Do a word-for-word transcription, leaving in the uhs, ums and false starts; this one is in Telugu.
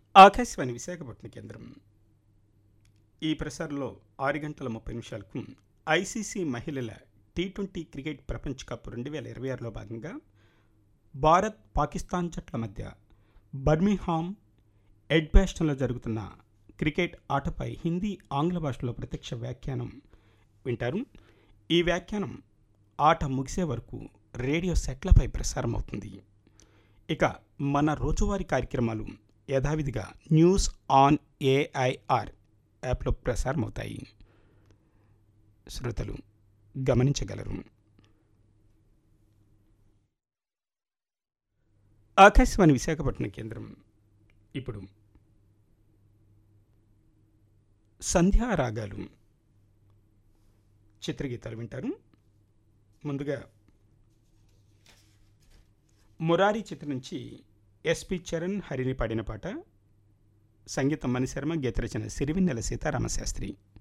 ఆకాశవాణి విశాఖపట్నం కేంద్రం. ఈ ప్రసారంలో ఆరు గంటల ముప్పై నిమిషాలకు ఐసీసీ మహిళల టీ ట్వంటీ క్రికెట్ ప్రపంచ కప్ రెండు వేల ఇరవై ఆరులో భాగంగా భారత్ పాకిస్తాన్ జట్ల మధ్య బర్మింగ్హామ్ ఎడ్జ్బాస్టన్లో జరుగుతున్న క్రికెట్ ఆటపై హిందీ ఆంగ్ల భాషలో ప్రత్యక్ష వ్యాఖ్యానం వింటారు. ఈ వ్యాఖ్యానం ఆట ముగిసే వరకు రేడియో సెట్లపై ప్రసారం అవుతుంది. ఇక మన రోజువారీ కార్యక్రమాలు యథావిధిగా న్యూస్ ఆన్ ఏఐఆర్ యాప్లో ప్రసారం అవుతాయి. శ్రోతలు గమనించగలరు. ఆకాశవాణి విశాఖపట్నం కేంద్రం ఇప్పుడు సంధ్యారాగాలు చిత్రగీతాలు వింటారు. ముందుగా మురారి చిత్రం నుంచి ఎస్పి చరణ్ హరిని పాడిన పాట. సంగీతం మణిశర్మ, గీత రచన సిరివెన్నెల సీతారామశాస్త్రి.